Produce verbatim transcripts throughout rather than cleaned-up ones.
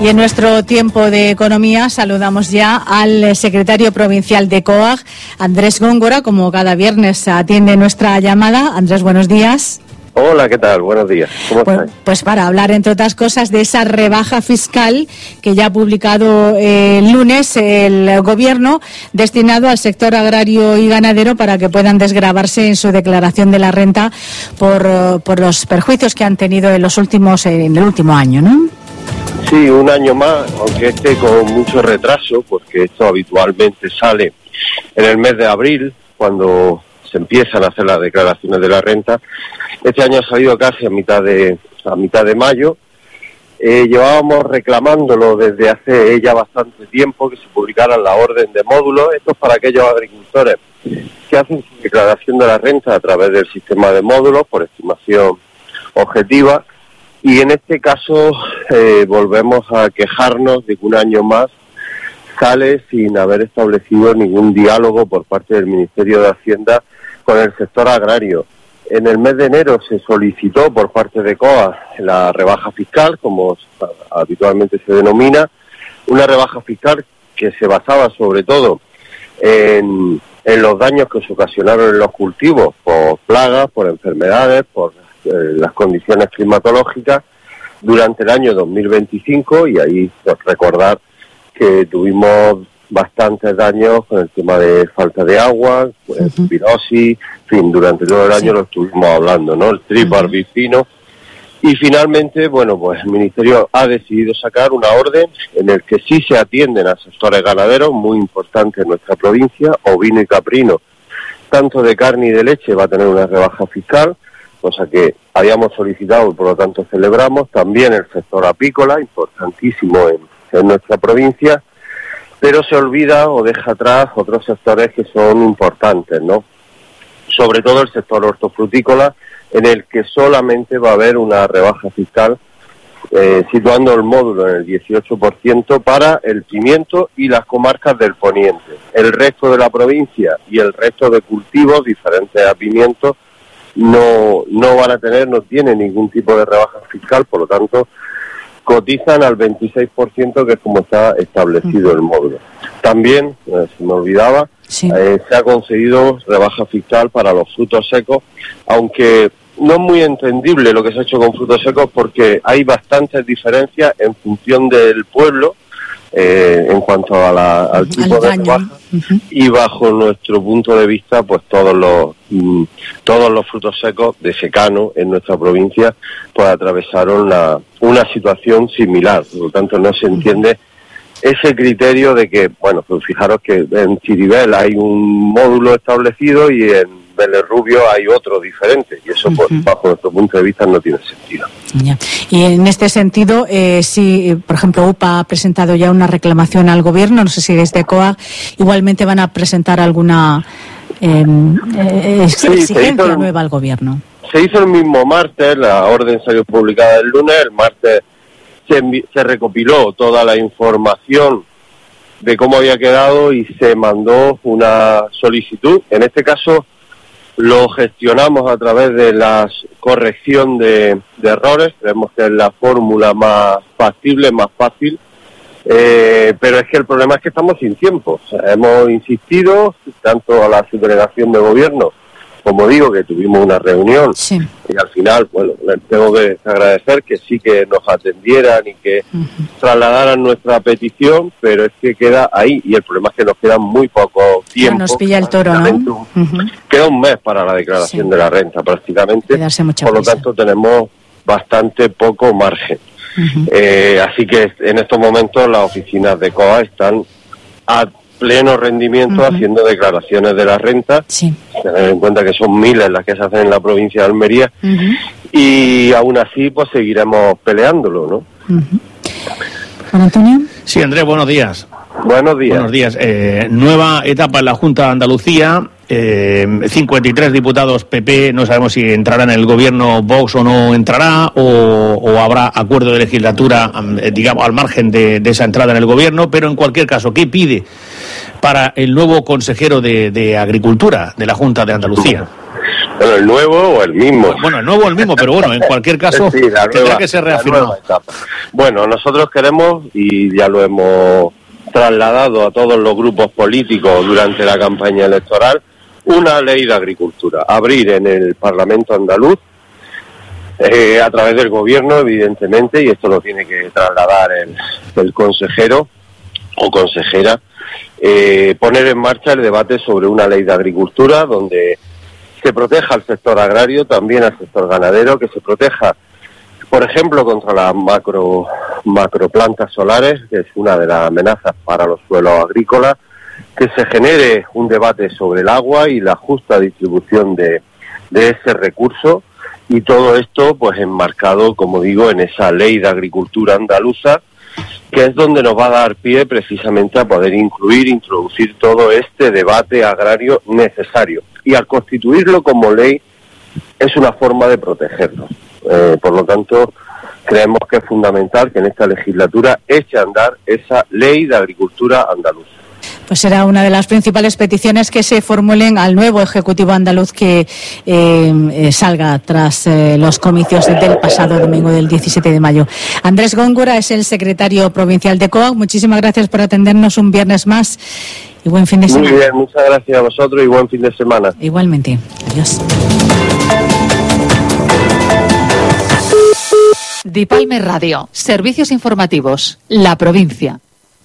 Y en nuestro tiempo de economía saludamos ya al secretario provincial de C O A G, Andrés Góngora, como cada viernes atiende nuestra llamada. Andrés, buenos días. Hola, ¿qué tal? Buenos días. ¿Cómo pues, estáis? Pues para hablar, entre otras cosas, de esa rebaja fiscal que ya ha publicado eh, el lunes el Gobierno, destinado al sector agrario y ganadero para que puedan desgravarse en su declaración de la renta por, por los perjuicios que han tenido en los últimos, en el último año, ¿no? Sí, un año más, aunque esté con mucho retraso, porque esto habitualmente sale en el mes de abril, cuando se empiezan a hacer las declaraciones de la renta. Este año ha salido casi a mitad de a mitad de mayo. Eh, llevábamos reclamándolo desde hace ya bastante tiempo, que se publicara la orden de módulos. Esto es para aquellos agricultores que hacen su declaración de la renta a través del sistema de módulos por estimación objetiva. Y en este caso eh, volvemos a quejarnos de que un año más sale sin haber establecido ningún diálogo por parte del Ministerio de Hacienda con el sector agrario. En el mes de enero se solicitó por parte de C O A la rebaja fiscal, como habitualmente se denomina, una rebaja fiscal que se basaba sobre todo en, en los daños que se ocasionaron en los cultivos por plagas, por enfermedades, por eh, las condiciones climatológicas durante el año dos mil veinticinco, y ahí pues, recordar que tuvimos bastantes daños con el tema de falta de agua, pues, uh-huh. pirosis, en fin, durante todo el año sí. Lo estuvimos hablando, ¿no? El tripo uh-huh. arbicino. Y finalmente, bueno, pues el Ministerio ha decidido sacar una orden en el que sí se atienden a sectores ganaderos muy importantes en nuestra provincia, ovino y caprino, tanto de carne y de leche va a tener una rebaja fiscal, cosa que habíamos solicitado y por lo tanto celebramos. También el sector apícola, importantísimo en, en nuestra provincia, pero se olvida o deja atrás otros sectores que son importantes, ¿no? Sobre todo el sector hortofrutícola, en el que solamente va a haber una rebaja fiscal, eh, situando el módulo en el dieciocho por ciento para el pimiento y las comarcas del poniente. El resto de la provincia y el resto de cultivos diferentes a pimiento no, no van a tener, no tienen ningún tipo de rebaja fiscal, por lo tanto cotizan al veintiséis por ciento, que es como está establecido el módulo. También, eh, se me olvidaba, sí. eh, se ha concedido rebaja fiscal para los frutos secos, aunque no es muy entendible lo que se ha hecho con frutos secos porque hay bastantes diferencias en función del pueblo, eh, en cuanto a la, al tipo de rebaja, uh-huh. y bajo nuestro punto de vista, pues todos los mm, todos los frutos secos de secano en nuestra provincia pues atravesaron la, una situación similar. Por lo tanto, no se entiende ese criterio de que, bueno, pues fijaros que en Chiribel hay un módulo establecido y en Vélez Rubio hay otro diferente, y eso, pues, uh-huh. bajo nuestro punto de vista, no tiene sentido. Ya. Y en este sentido, eh, si, por ejemplo, U P A ha presentado ya una reclamación al Gobierno, no sé si desde C O A G igualmente van a presentar alguna eh, eh, exigencia sí, nueva al Gobierno. Se hizo el mismo martes, la orden salió publicada el lunes, el martes se, envi- se recopiló toda la información de cómo había quedado y se mandó una solicitud. En este caso lo gestionamos a través de la corrección de, de errores. Creemos que es la fórmula más factible, más fácil, eh, pero es que el problema es que estamos sin tiempo. O sea, hemos insistido tanto a la subdelegación de gobierno, como digo, que tuvimos una reunión, sí. y al final, bueno, les tengo que agradecer que sí que nos atendieran y que uh-huh. trasladaran nuestra petición, pero es que queda ahí, y el problema es que nos queda muy poco tiempo. Ya nos pilla el toro, ¿no? Uh-huh. Queda un mes para la declaración sí. de la renta, prácticamente, por lo tanto tenemos bastante poco margen. Uh-huh. Eh, así que en estos momentos las oficinas de C O A están a pleno rendimiento uh-huh. haciendo declaraciones de la renta, sí. tener en cuenta que son miles las que se hacen en la provincia de Almería, uh-huh. y aún así pues seguiremos peleándolo, ¿no? Uh-huh. Juan Antonio. Sí, Andrés, buenos días. Buenos días. Buenos días. Eh, nueva etapa en la Junta de Andalucía, eh, cincuenta y tres diputados P P, no sabemos si entrará en el gobierno Vox o no entrará, o, o habrá acuerdo de legislatura, eh, digamos, al margen de, de esa entrada en el gobierno, pero en cualquier caso, ¿qué pide para el nuevo consejero de, de Agricultura de la Junta de Andalucía? Bueno, el nuevo o el mismo. Bueno, el nuevo o el mismo, pero bueno, en cualquier caso sí, nueva, tendrá que ser reafirmado. Bueno, nosotros queremos, y ya lo hemos trasladado a todos los grupos políticos durante la campaña electoral, una ley de agricultura. Abrir en el Parlamento andaluz, eh, a través del gobierno, evidentemente, y esto lo tiene que trasladar el, el consejero o consejera, eh, poner en marcha el debate sobre una ley de agricultura donde se proteja al sector agrario, también al sector ganadero, que se proteja, por ejemplo, contra las macro macroplantas solares, que es una de las amenazas para los suelos agrícolas, que se genere un debate sobre el agua y la justa distribución de, de ese recurso, y todo esto pues enmarcado, como digo, en esa ley de agricultura andaluza, que es donde nos va a dar pie precisamente a poder incluir, introducir todo este debate agrario necesario. Y al constituirlo como ley es una forma de protegerlo. Eh, por lo tanto, creemos que es fundamental que en esta legislatura eche a andar esa ley de agricultura andaluza. Pues será una de las principales peticiones que se formulen al nuevo Ejecutivo andaluz que eh, eh, salga tras eh, los comicios del pasado domingo del diecisiete de mayo. Andrés Góngora es el secretario provincial de C O A C. Muchísimas gracias por atendernos un viernes más y buen fin de semana. Muy bien, muchas gracias a vosotros y buen fin de semana. Igualmente. Adiós. Dipalme Radio, servicios informativos, La Provincia.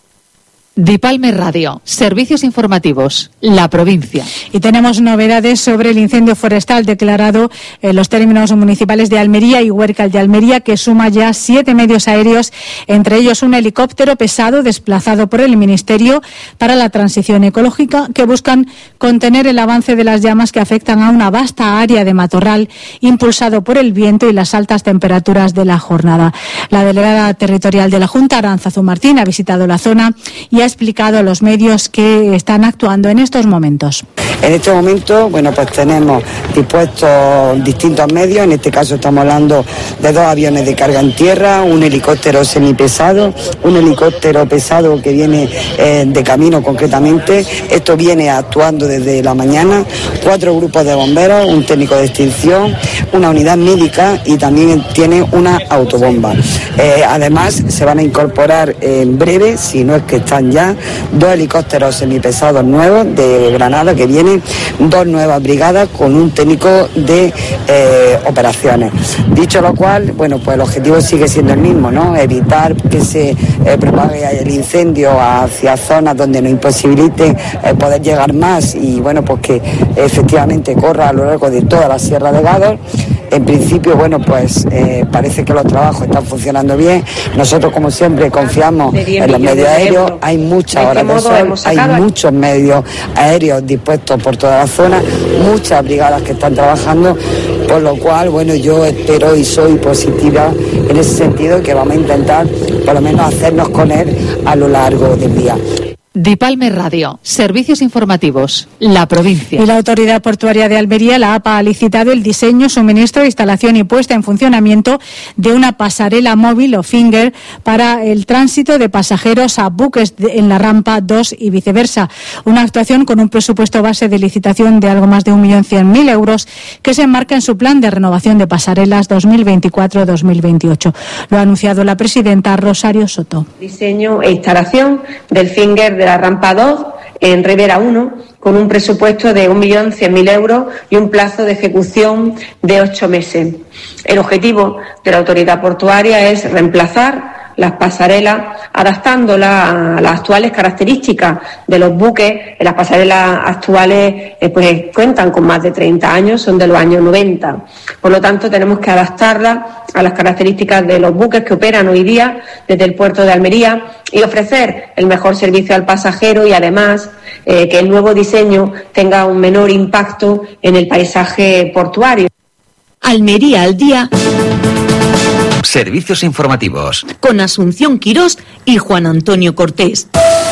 Dipalme Radio, servicios informativos, La Provincia. Y tenemos novedades sobre el incendio forestal declarado en los términos municipales de Almería y Huércal de Almería, que suma ya siete medios aéreos, entre ellos un helicóptero pesado desplazado por el Ministerio para la Transición Ecológica, que buscan contener el avance de las llamas que afectan a una vasta área de matorral impulsado por el viento y las altas temperaturas de la jornada. La delegada territorial de la Junta, Arantzazu Martín, ha visitado la zona y ha explicado a los medios que están actuando en estos momentos. En este momento, bueno, pues tenemos dispuestos distintos medios. En este caso estamos hablando de dos aviones de carga en tierra, un helicóptero semipesado, un helicóptero pesado que viene eh, de camino concretamente. Esto viene actuando desde la mañana, cuatro grupos de bomberos, un técnico de extinción, una unidad médica y también tiene una autobomba. Eh, además, se van a incorporar en breve, si no es que están ya, dos helicópteros semipesados nuevos de Granada, que vienen dos nuevas brigadas con un técnico de eh, operaciones. Dicho lo cual, bueno, pues el objetivo sigue siendo el mismo, ¿no? Evitar que se eh, propague el incendio hacia zonas donde nos imposibilite eh, poder llegar más y, bueno, pues que efectivamente corra a lo largo de toda la Sierra de Gádor. En principio, bueno, pues eh, parece que los trabajos están funcionando bien. Nosotros, como siempre, confiamos en los medios aéreos. Hay muchas horas de sol, hay muchos medios aéreos dispuestos por toda la zona, muchas brigadas que están trabajando, por lo cual, bueno, yo espero y soy positiva en ese sentido, que vamos a intentar por lo menos hacernos con él a lo largo del día. Dipalme Radio, servicios informativos, La Provincia. Y la Autoridad Portuaria de Almería, la A P A, ha licitado el diseño, suministro, instalación y puesta en funcionamiento de una pasarela móvil o finger para el tránsito de pasajeros a buques en la rampa dos y viceversa. Una actuación con un presupuesto base de licitación de algo más de un millón cien mil euros que se enmarca en su plan de renovación de pasarelas dos mil veinticuatro dos mil veintiocho. Lo ha anunciado la presidenta Rosario Soto. Diseño e instalación del finger de la rampa dos en Ribera uno, con un presupuesto de un millón cien mil euros y un plazo de ejecución de ocho meses. El objetivo de la autoridad portuaria es reemplazar las pasarelas, adaptándolas a las actuales características de los buques. Las pasarelas actuales eh, pues cuentan con más de treinta años, son de los años noventa. Por lo tanto, tenemos que adaptarlas a las características de los buques que operan hoy día desde el puerto de Almería y ofrecer el mejor servicio al pasajero y además eh, que el nuevo diseño tenga un menor impacto en el paisaje portuario. Almería al día. Servicios informativos. Con Asunción Quirós y Juan Antonio Cortés.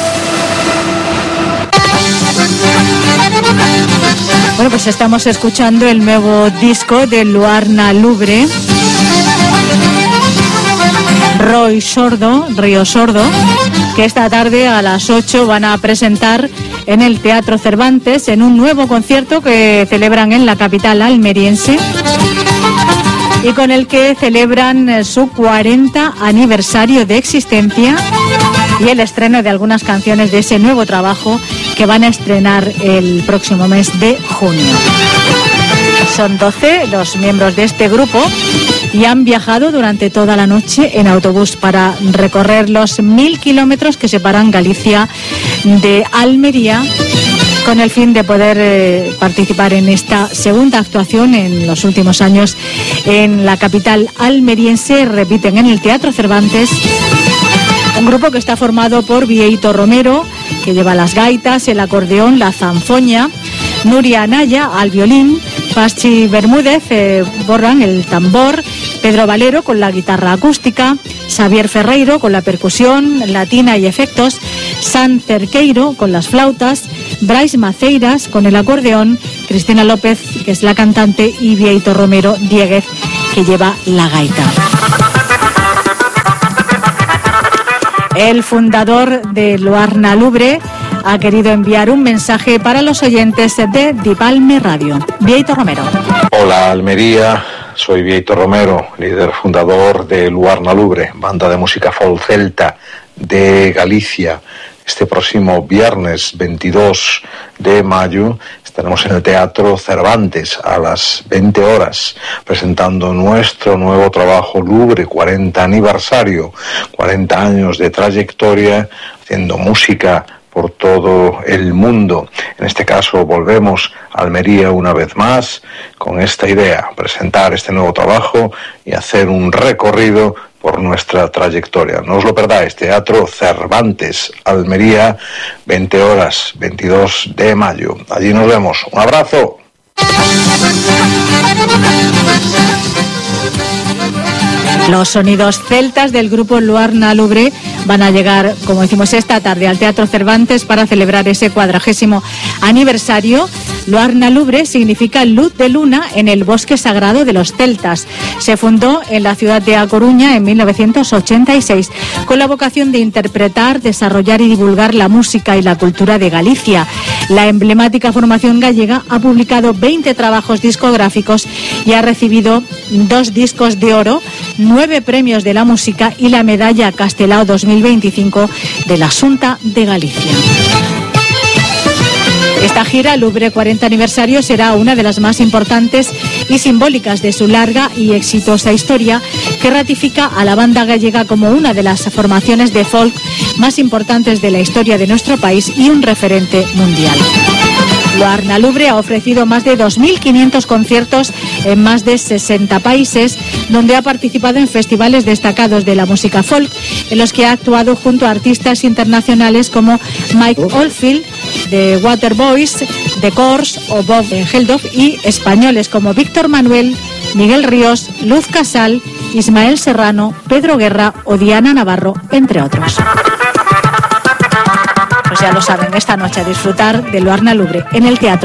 Bueno, pues estamos escuchando el nuevo disco de Luarna Lubre. Roy Sordo, Río Sordo, que esta tarde a las ocho van a presentar en el Teatro Cervantes en un nuevo concierto que celebran en la capital almeriense y con el que celebran su cuarenta aniversario de existencia y el estreno de algunas canciones de ese nuevo trabajo que van a estrenar el próximo mes de junio. Son doce los miembros de este grupo y han viajado durante toda la noche en autobús para recorrer los mil kilómetros que separan Galicia de Almería, con el fin de poder eh, participar en esta segunda actuación en los últimos años en la capital almeriense. Repiten en el Teatro Cervantes. Un grupo que está formado por Vieito Romero, que lleva las gaitas, el acordeón, la zanfoña, Nuria Anaya al violín, Pachi Bermúdez eh, Borran el tambor, Pedro Valero con la guitarra acústica, Xavier Ferreiro con la percusión latina y efectos, San Cerqueiro con las flautas, Brais Maceiras con el acordeón, Cristina López, que es la cantante, y Vieito Romero Dieguez, que lleva la gaita. El fundador de Luarna Lubre ha querido enviar un mensaje para los oyentes de Dipalme Radio. Vieito Romero. Hola Almería, soy Vieito Romero, líder fundador de Luarna Lubre, banda de música folk celta de Galicia. Este próximo viernes veintidós de mayo estaremos en el Teatro Cervantes a las veinte horas presentando nuestro nuevo trabajo Lubre, cuarenta aniversario, cuarenta años de trayectoria haciendo música por todo el mundo. En este caso volvemos a Almería una vez más con esta idea, presentar este nuevo trabajo y hacer un recorrido por nuestra trayectoria. No os lo perdáis, Teatro Cervantes, Almería, veinte horas, veintidós de mayo. Allí nos vemos. Un abrazo. Los sonidos celtas del grupo Luarna Lubre van a llegar, como decimos, esta tarde al Teatro Cervantes para celebrar ese cuadragésimo aniversario. Luarna Lubre significa luz de luna en el bosque sagrado de los celtas. Se fundó en la ciudad de A Coruña en mil novecientos ochenta y seis con la vocación de interpretar, desarrollar y divulgar la música y la cultura de Galicia. La emblemática formación gallega ha publicado veinte trabajos discográficos y ha recibido dos discos de oro, nueve premios de la música y la medalla Castelao dos mil veinticinco de la Xunta de Galicia. Esta gira, Lubre cuarenta aniversario, será una de las más importantes y simbólicas de su larga y exitosa historia, que ratifica a la banda gallega como una de las formaciones de folk más importantes de la historia de nuestro país y un referente mundial. Luarna Lubre ha ofrecido más de dos mil quinientos conciertos en más de sesenta países, donde ha participado en festivales destacados de la música folk, en los que ha actuado junto a artistas internacionales como Mike Oldfield, de Waterboys, The Corrs o Bob Geldof, y españoles como Víctor Manuel, Miguel Ríos, Luz Casal, Ismael Serrano, Pedro Guerra o Diana Navarro, entre otros. Pues ya lo saben, esta noche a disfrutar de Luarna Lubre en el Teatro